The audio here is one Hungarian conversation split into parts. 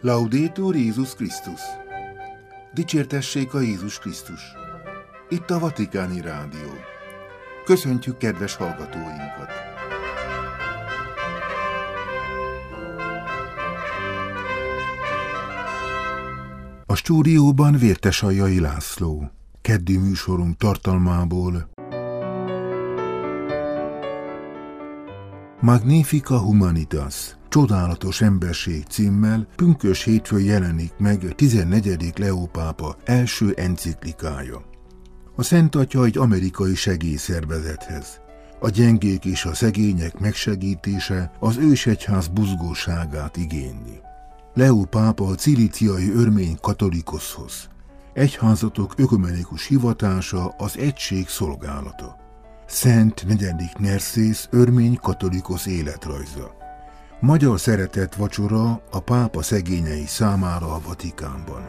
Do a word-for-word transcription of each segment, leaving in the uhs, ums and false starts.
Laudetur Jézus Krisztus! Dicsértessék a Jézus Krisztus! Itt a Vatikáni Rádió. Köszöntjük kedves hallgatóinkat! A stúdióban Vértesaljai László. Keddi műsorunk tartalmából Magnifica Humanitas, Csodálatos Emberség címmel pünkösd hétfőn jelenik meg tizennegyedik Leó pápa első enciklikája. A Szent Atya egy amerikai segélyszervezethez. A gyengék és a szegények megsegítése az ősegyház buzgóságát igényli. Leó pápa a cilíciai örmény katolikoszhoz. Egyházatok ökumenikus hivatása az egység szolgálata. Szent negyedik Nerszész örmény katolikosz életrajza. Magyar szeretett vacsora a pápa szegényei számára a Vatikánban.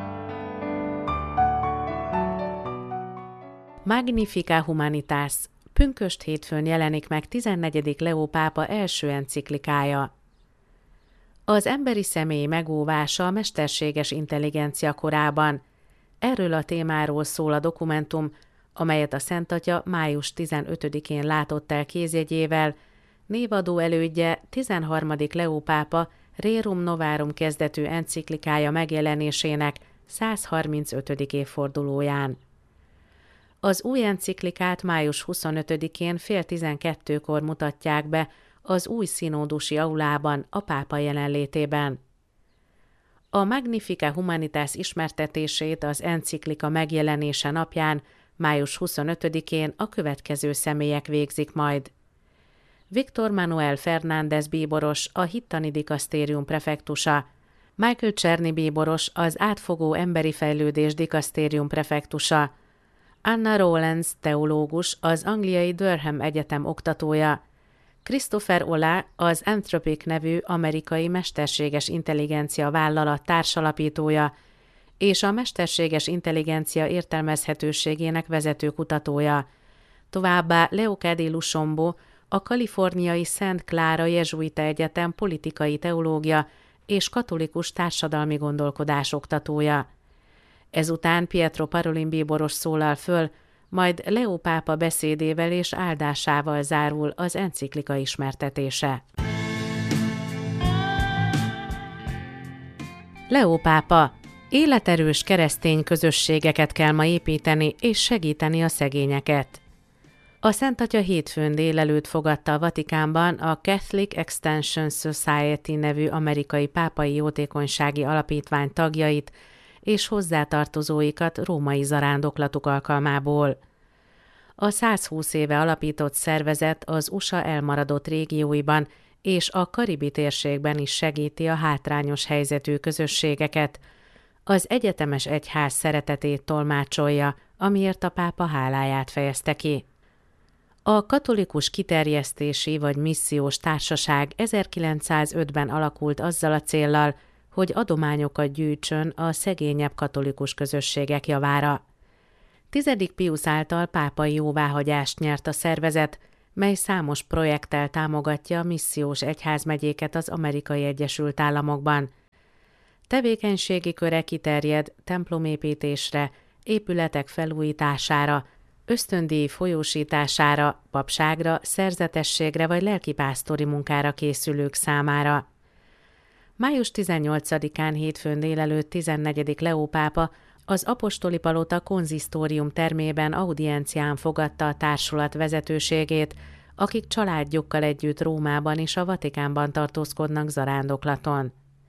Magnifica Humanitas, pünkösd hétfőn jelenik meg tizennegyedik Leó pápa első enciklikája. Az emberi személy megóvása a mesterséges intelligencia korában. Erről a témáról szól a dokumentum, amelyet a Szent Atya május tizenötödikén látott el kézjegyével, névadó elődje tizenharmadik Leó pápa Rerum Novarum kezdetű enciklikája megjelenésének száz harmincötödik évfordulóján. Az új enciklikát május huszonötödikén fél tizenkettőkor mutatják be az új színódusi aulában a pápa jelenlétében. A Magnifica Humanitas ismertetését az enciklika megjelenése napján, május huszonötödikén a következő személyek végzik majd. Viktor Manuel Fernández bíboros, a Hittani Dikasztérium prefektusa, Michael Czerny bíboros, az Átfogó Emberi Fejlődés Dikasztérium prefektusa, Anna Rowlands teológus, az angliai Durham Egyetem oktatója, Christopher Olah, az Anthropic nevű amerikai mesterséges intelligencia vállalat társalapítója, és a mesterséges intelligencia értelmezhetőségének vezető kutatója. Továbbá Leocádia Lushombo, a kaliforniai Szent Clara Jezsuita Egyetem politikai teológia és katolikus társadalmi gondolkodás oktatója. Ezután Pietro Parolin bíboros szólal föl, majd Leó pápa beszédével és áldásával zárul az enciklika ismertetése. Leó pápa: életerős keresztény közösségeket kell ma építeni és segíteni a szegényeket. A Szent Atya hétfőn délelőtt fogadta a Vatikánban a Catholic Extension Society nevű amerikai pápai jótékonysági alapítvány tagjait és hozzátartozóikat római zarándoklatuk alkalmából. A száz húsz éve alapított szervezet az u es á elmaradott régióiban és a karibi térségben is segíti a hátrányos helyzetű közösségeket, az egyetemes egyház szeretetét tolmácsolja, amiért a pápa háláját fejezte ki. A katolikus kiterjesztési vagy missziós társaság ezerkilencszázötben alakult azzal a céllal, hogy adományokat gyűjtsön a szegényebb katolikus közösségek javára. Tizedik Piusz által pápai jóváhagyást nyert a szervezet, mely számos projekttel támogatja a missziós egyházmegyéket az Amerikai Egyesült Államokban. Tevékenységi köre kiterjed templomépítésre, épületek felújítására, ösztöndíj folyósítására, papságra, szerzetességre vagy lelkipásztori munkára készülők számára. május tizennyolcadikán hétfőn délelőtt tizennegyedik Leó pápa az apostoli palota konzisztórium termében audiencián fogadta a társulat vezetőségét, akik családjukkal együtt Rómában és a Vatikánban tartózkodnak zarándoklaton.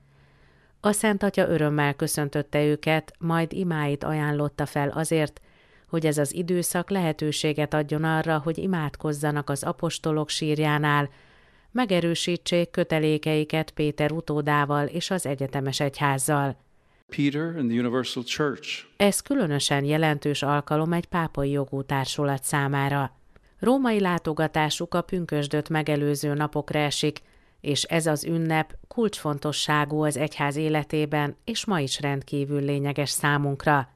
A Szent Atya örömmel köszöntötte őket, majd imáit ajánlotta fel azért, hogy ez az időszak lehetőséget adjon arra, hogy imádkozzanak az apostolok sírjánál, megerősítsék kötelékeiket Péter utódával és az egyetemes egyházzal. Peter and the Universal Church. Ez különösen jelentős alkalom egy pápai jogú társulat számára. Római látogatásuk a pünkösdöt megelőző napokra esik, és ez az ünnep kulcsfontosságú az egyház életében, és ma is rendkívül lényeges számunkra.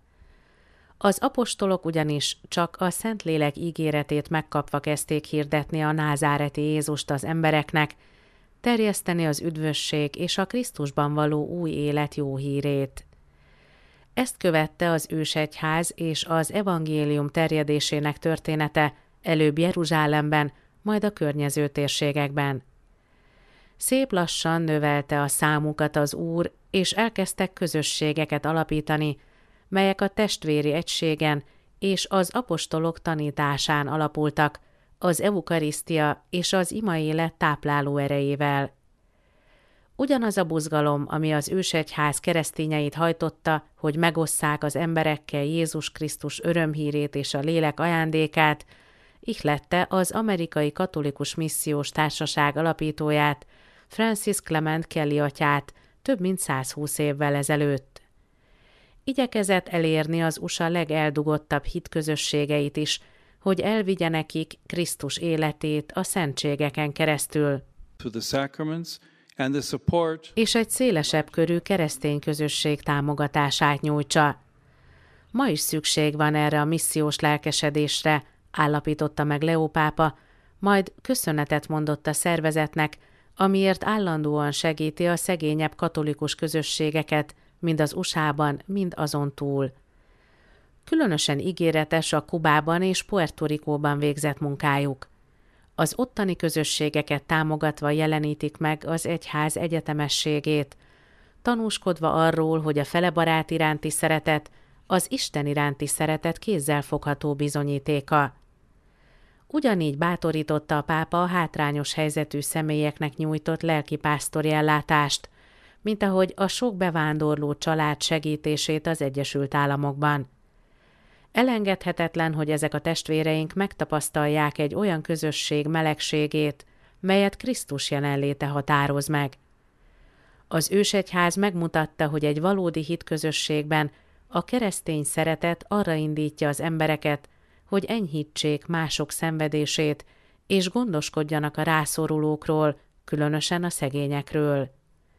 Az apostolok ugyanis csak a Szentlélek ígéretét megkapva kezdték hirdetni a názáreti Jézust az embereknek, terjeszteni az üdvösség és a Krisztusban való új élet jó hírét. Ezt követte az ősegyház és az evangélium terjedésének története előbb Jeruzsálemben, majd a környező térségekben. Szép lassan növelte a számukat az Úr, és elkezdtek közösségeket alapítani, melyek a testvéri egységen és az apostolok tanításán alapultak, az eukarisztia és az imaélet tápláló erejével. Ugyanaz a buzgalom, ami az ősegyház keresztényeit hajtotta, hogy megosszák az emberekkel Jézus Krisztus örömhírét és a lélek ajándékát, ihlette az amerikai katolikus missziós társaság alapítóját, Francis Clement Kelly atyát több mint százhúsz évvel ezelőtt. Igyekezett elérni az u es á legeldugottabb hitközösségeit is, hogy elvigye nekik Krisztus életét a szentségeken keresztül, and the support és egy szélesebb körű keresztény közösség támogatását nyújtsa. Ma is szükség van erre a missziós lelkesedésre, állapította meg Leó pápa, majd köszönetet mondott a szervezetnek, amiért állandóan segíti a szegényebb katolikus közösségeket, mind az u es á-ban, mind azon túl. Különösen ígéretes a Kubában és Puerto Ricóban végzett munkájuk. Az ottani közösségeket támogatva jelenítik meg az egyház egyetemességét, tanúskodva arról, hogy a felebarát iránti szeretet az Isten iránti szeretet kézzelfogható bizonyítéka. Ugyanígy bátorította a pápa a hátrányos helyzetű személyeknek nyújtott lelkipásztori ellátást, mint ahogy a sok bevándorló család segítését az Egyesült Államokban. Elengedhetetlen, hogy ezek a testvéreink megtapasztalják egy olyan közösség melegségét, melyet Krisztus jelenléte határoz meg. Az ősegyház megmutatta, hogy egy valódi hitközösségben a keresztény szeretet arra indítja az embereket, hogy enyhítsék mások szenvedését, és gondoskodjanak a rászorulókról, különösen a szegényekről.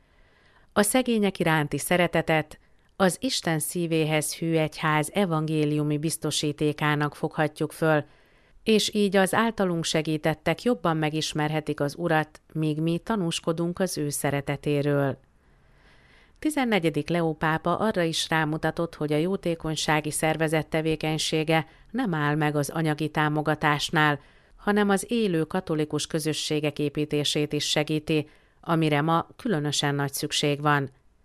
A szegények iránti szeretetet az Isten szívéhez hű egyház evangéliumi biztosítékának foghatjuk föl, és így az általunk segítettek jobban megismerhetik az Urat, míg mi tanúskodunk az ő szeretetéről. tizennegyedik Leó pápa arra is rámutatott, hogy a jótékonysági szervezet tevékenysége nem áll meg az anyagi támogatásnál, hanem az élő katolikus közösségek építését is segíti, amire ma különösen nagy szükség van.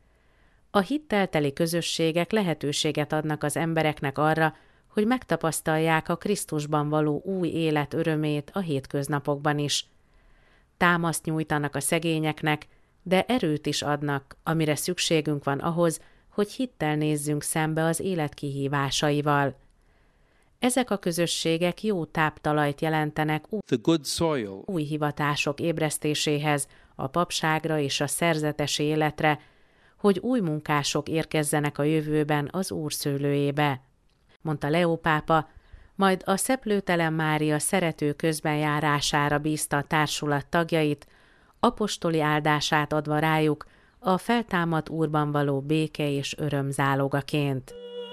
A hittel teli közösségek lehetőséget adnak az embereknek arra, hogy megtapasztalják a Krisztusban való új élet örömét a hétköznapokban is. Támaszt nyújtanak a szegényeknek, de erőt is adnak, amire szükségünk van ahhoz, hogy hittel nézzünk szembe az élet kihívásaival. Ezek a közösségek jó táptalajt jelentenek the good soil új hivatások ébresztéséhez, a papságra és a szerzetesi életre, hogy új munkások érkezzenek a jövőben az Úr szőlőjébe, mondta Leó pápa, majd a Szeplőtelen Mária szerető közbenjárására bízta a társulat tagjait, apostoli áldását adva rájuk a feltámadt Úrban való béke és öröm zálogaként.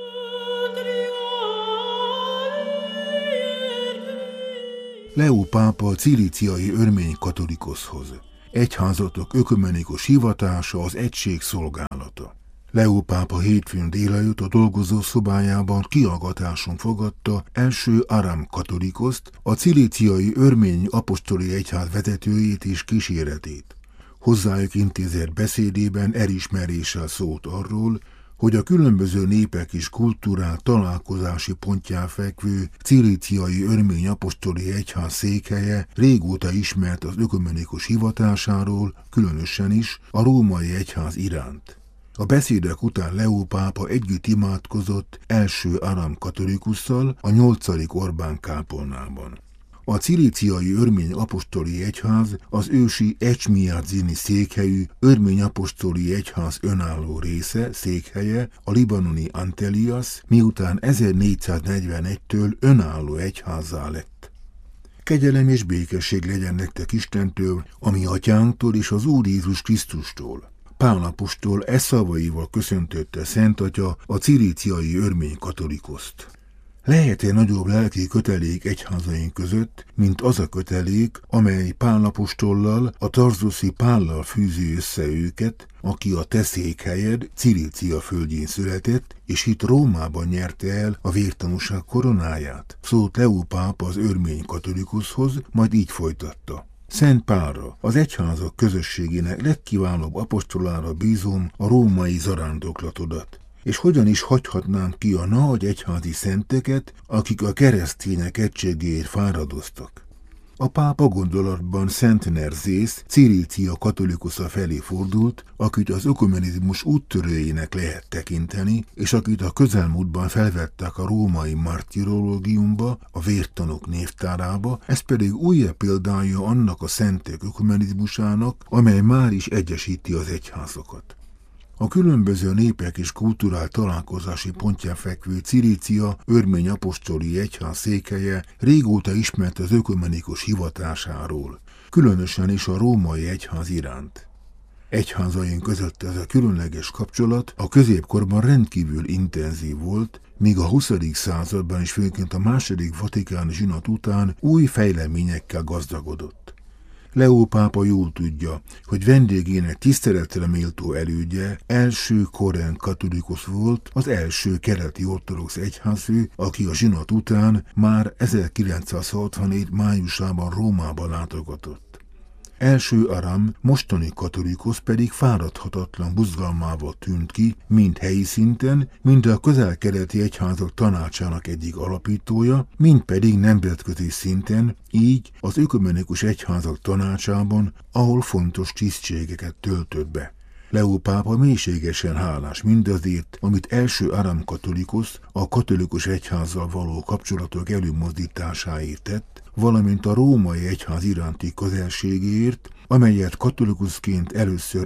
Leó pápa a cilíciai örmény katolikoszhoz. Egyházatok ökumenikus hivatása az egység szolgálata. Leó pápa hétfőn délelőtt a dolgozó szobájában kihallgatáson fogadta első aram katolikoszt, a cilíciai örmény apostoli egyház vezetőjét és kíséretét. Hozzájuk intézett beszédében elismeréssel szólt arról, hogy a különböző népek és kultúrák találkozási pontján fekvő cilíciai örmény apostoli egyház székhelye régóta ismert az ökumenikus hivatásáról, különösen is a római egyház iránt. A beszédek után Leó pápa együtt imádkozott első aram katolikusszal a nyolcadik Orbán kápolnában. A cilíciai örmény apostoli egyház az ősi Ecsmiadzini székhelyű örmény apostoli egyház önálló része, székhelye, a libanoni Antelias, miután ezernégyszáznegyvenegytől önálló egyházzá lett. Kegyelem és békesség legyen nektek Istentől, ami atyánktól és az Úr Jézus Krisztustól. Pál apostol e szavaival köszöntötte Szent Atya a cilíciai örmény katolikoszt. Lehet-e nagyobb lelki kötelék egyházaink között, mint az a kötelék, amely Pál apostollal, a tarzuszi Pállal fűzi össze őket, aki a te székhelyed Cilícia földjén született, és itt Rómában nyerte el a vértanúság koronáját? Szólt Leó pápa az örmény katolikushoz, majd így folytatta. Szent Pálra, az egyházak közösségének legkiválóbb apostolára bízom a római zarándoklatodat. És hogyan is hagyhatnánk ki a nagy egyházi szenteket, akik a keresztények egységéért fáradoztak? A pápa gondolatban Szent Nerzész, Cilícia katolikusza felé fordult, akit az ökumenizmus úttörőjének lehet tekinteni, és akit a közelmúltban felvettek a római martirológiumba, a vértanúk névtárába, ez pedig újabb példája annak a szentek ökumenizmusának, amely már is egyesíti az egyházakat. A különböző népek és kultúrál találkozási pontján fekvő Cilícia örmény apostoli egyház székhelye régóta ismert az ökumenikus hivatásáról, különösen is a római egyház iránt. Egyházaink között ez a különleges kapcsolat a középkorban rendkívül intenzív volt, míg a huszadik században és főként a második vatikáni zsinat után új fejleményekkel gazdagodott. Leó pápa jól tudja, hogy vendégének tiszteletre méltó elődje első korán katolikus volt, az első keleti ortodox egyházfő, aki a zsinat után már ezerkilencszázhatvanhét májusában Rómába látogatott. Első Aram, mostani katolikus pedig fáradhatatlan buzgalmával tűnt ki, mind helyi szinten, mind a közel-keleti egyházak tanácsának egyik alapítója, mind pedig nemzetközi szinten, így az ökumenikus egyházak tanácsában, ahol fontos tisztségeket töltött be. Leó pápa mélységesen hálás mindazért, amit első Aram katolikus a katolikus egyházzal való kapcsolatok előmozdításáért tett, valamint a római egyház iránti közelségéért, amelyet katolikusként először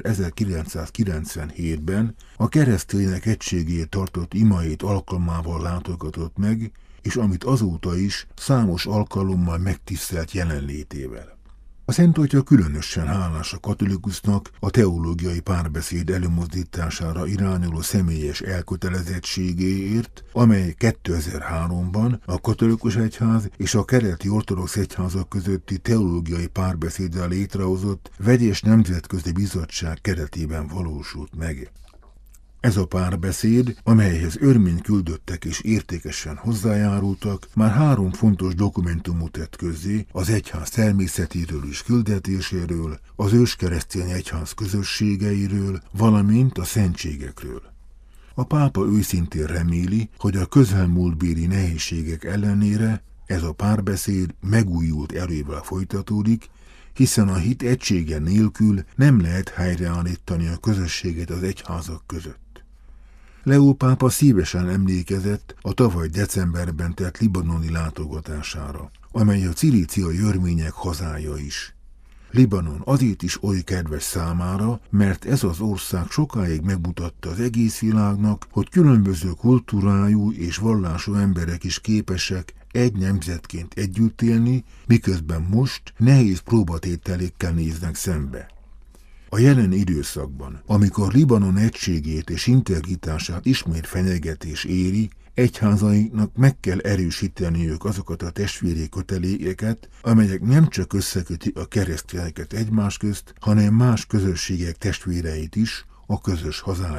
ezerkilencszázkilencvenhétben a keresztények egységéért tartott imait alkalmával látogatott meg, és amit azóta is számos alkalommal megtisztelt jelenlétével. A Szent Atya különösen hálás a katolikusnak a teológiai párbeszéd előmozdítására irányuló személyes elkötelezettségéért, amely kétezer-háromban a katolikus egyház és a keleti ortodox egyházak közötti teológiai párbeszéddel létrehozott vegyes nemzetközi bizottság keretében valósult meg. Ez a párbeszéd, amelyhez örmény küldöttek és értékesen hozzájárultak, már három fontos dokumentumot tett közzé az egyház természetéről és küldetéséről, az őskeresztény egyház közösségeiről, valamint a szentségekről. A pápa őszintén reméli, hogy a közelmúltbéli nehézségek ellenére ez a párbeszéd megújult erővel folytatódik, hiszen a hit egysége nélkül nem lehet helyreállítani a közösséget az egyházak között. Leó pápa szívesen emlékezett a tavaly decemberben tett libanoni látogatására, amely a cilíciai örmények hazája is. Libanon azért is oly kedves számára, mert ez az ország sokáig megmutatta az egész világnak, hogy különböző kultúrájú és vallású emberek is képesek egy nemzetként együtt élni, miközben most nehéz próbatételékkel néznek szembe. A jelen időszakban, amikor Libanon egységét és integritását ismét fenyegetés éri, egyházainknak meg kell erősíteniük azokat a testvéri kötelékeket, amelyek nem csak összekötik a keresztényeket egymás közt, hanem más közösségek testvéreit is a közös hazájában.